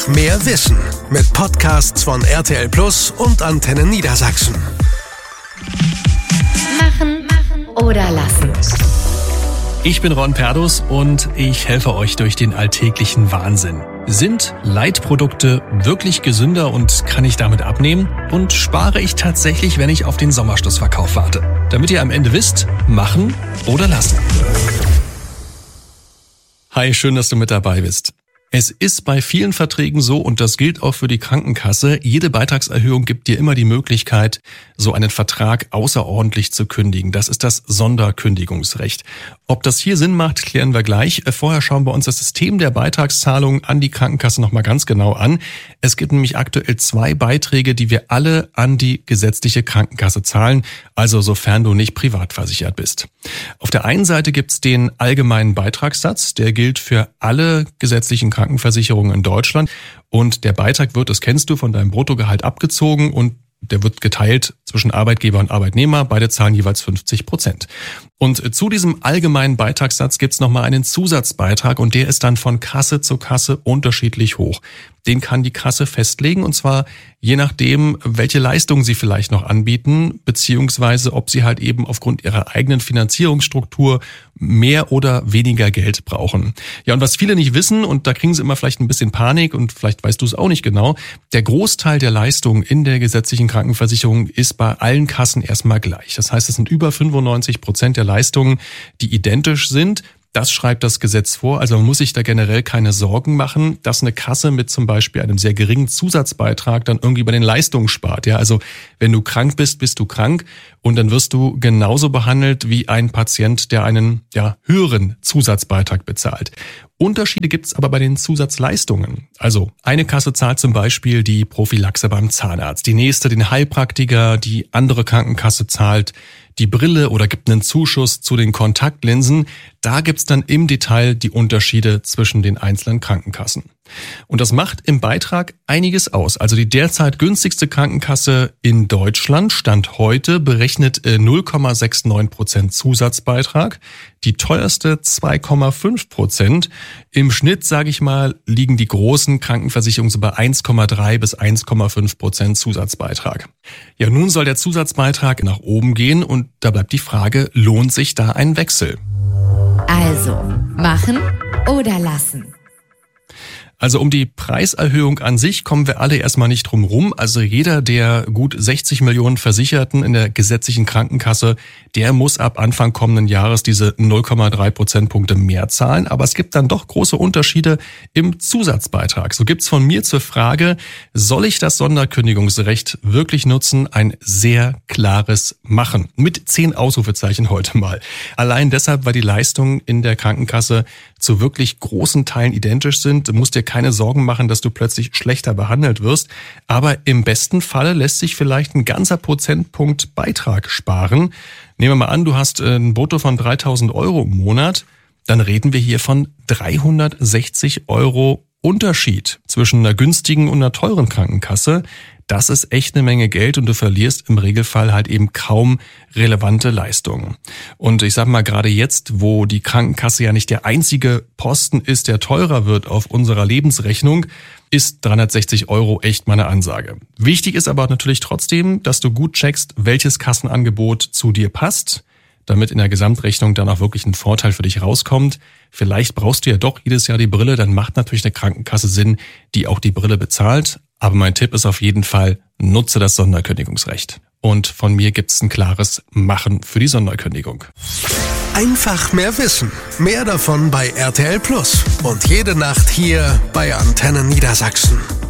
mehr Wissen mit Podcasts von RTL Plus und Antenne Niedersachsen. Machen oder lassen. Ich bin Ron Perdus und ich helfe euch durch den alltäglichen Wahnsinn. Sind Leitprodukte wirklich gesünder und kann ich damit abnehmen? Und spare ich tatsächlich, wenn ich auf den Sommerschlussverkauf warte? Damit ihr am Ende wisst, machen oder lassen. Hi, schön, dass du mit dabei bist. Es ist bei vielen Verträgen so, und das gilt auch für die Krankenkasse, jede Beitragserhöhung gibt dir immer die Möglichkeit, so einen Vertrag außerordentlich zu kündigen. Das ist das Sonderkündigungsrecht. Ob das hier Sinn macht, klären wir gleich. Vorher schauen wir uns das System der Beitragszahlung an die Krankenkasse nochmal ganz genau an. Es gibt nämlich aktuell 2 Beiträge, die wir alle an die gesetzliche Krankenkasse zahlen, also sofern du nicht privat versichert bist. Auf der einen Seite gibt's den allgemeinen Beitragssatz, der gilt für alle gesetzlichen Krankenversicherungen in Deutschland, und der Beitrag wird, das kennst du, von deinem Bruttogehalt abgezogen und der wird geteilt zwischen Arbeitgeber und Arbeitnehmer. Beide zahlen jeweils 50%. Und zu diesem allgemeinen Beitragssatz gibt's nochmal einen Zusatzbeitrag, und der ist dann von Kasse zu Kasse unterschiedlich hoch. Den kann die Kasse festlegen, und zwar je nachdem, welche Leistungen sie vielleicht noch anbieten, beziehungsweise ob sie halt eben aufgrund ihrer eigenen Finanzierungsstruktur mehr oder weniger Geld brauchen. Ja, und was viele nicht wissen, und da kriegen sie immer vielleicht ein bisschen Panik, und vielleicht weißt du es auch nicht genau, der Großteil der Leistungen in der gesetzlichen Krankenversicherung ist bei allen Kassen erstmal gleich. Das heißt, es sind über 95% der Leistungen, die identisch sind. Das schreibt das Gesetz vor, also man muss sich da generell keine Sorgen machen, dass eine Kasse mit zum Beispiel einem sehr geringen Zusatzbeitrag dann irgendwie bei den Leistungen spart. Ja, also wenn du krank bist, bist du krank, und dann wirst du genauso behandelt wie ein Patient, der einen höheren Zusatzbeitrag bezahlt. Unterschiede gibt's aber bei den Zusatzleistungen. Also eine Kasse zahlt zum Beispiel die Prophylaxe beim Zahnarzt, die nächste den Heilpraktiker, die andere Krankenkasse zahlt die Brille oder gibt einen Zuschuss zu den Kontaktlinsen. Da gibt's dann im Detail die Unterschiede zwischen den einzelnen Krankenkassen. Und das macht im Beitrag einiges aus. Also die derzeit günstigste Krankenkasse in Deutschland, Stand heute, berechnet 0,69% Zusatzbeitrag. Die teuerste 2,5%. Im Schnitt, sage ich mal, liegen die großen Krankenversicherungen so bei 1,3 bis 1,5% Zusatzbeitrag. Ja, nun soll der Zusatzbeitrag nach oben gehen, und da bleibt die Frage, lohnt sich da ein Wechsel? Also, machen oder lassen. Also um die Preiserhöhung an sich kommen wir alle erstmal nicht drum rum. Also jeder der gut 60 Millionen Versicherten in der gesetzlichen Krankenkasse, der muss ab Anfang kommenden Jahres diese 0,3 Prozentpunkte mehr zahlen. Aber es gibt dann doch große Unterschiede im Zusatzbeitrag. So gibt's von mir zur Frage, soll ich das Sonderkündigungsrecht wirklich nutzen? Ein sehr klares Machen. Mit 10 Ausrufezeichen heute mal. Allein deshalb, weil die Leistungen in der Krankenkasse zu wirklich großen Teilen identisch sind. Du musst dir keine Sorgen machen, dass du plötzlich schlechter behandelt wirst. Aber im besten Falle lässt sich vielleicht ein ganzer Prozentpunkt Beitrag sparen. Nehmen wir mal an, du hast ein Brutto von 3.000 Euro im Monat. Dann reden wir hier von 360 Euro Unterschied zwischen einer günstigen und einer teuren Krankenkasse. Das ist echt eine Menge Geld, und du verlierst im Regelfall halt eben kaum relevante Leistungen. Und ich sag mal, gerade jetzt, wo die Krankenkasse ja nicht der einzige Posten ist, der teurer wird auf unserer Lebensrechnung, ist 360 Euro echt mal eine Ansage. Wichtig ist aber natürlich trotzdem, dass du gut checkst, welches Kassenangebot zu dir passt, damit in der Gesamtrechnung dann auch wirklich ein Vorteil für dich rauskommt. Vielleicht brauchst du ja doch jedes Jahr die Brille, dann macht natürlich eine Krankenkasse Sinn, die auch die Brille bezahlt. Aber mein Tipp ist auf jeden Fall, nutze das Sonderkündigungsrecht. Und von mir gibt's ein klares Machen für die Sonderkündigung. Einfach mehr Wissen. Mehr davon bei RTL Plus. Und jede Nacht hier bei Antenne Niedersachsen.